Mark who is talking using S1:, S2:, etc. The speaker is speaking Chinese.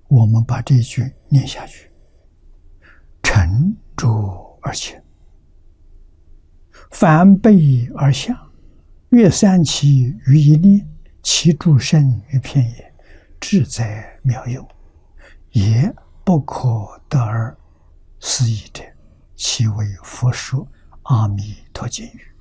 S1: 我们把这一句念下去：沉着而行，反背而想，越三其于一念，其诸生于片也。志在妙用，也不可得而思议者，其为佛说阿弥陀经语。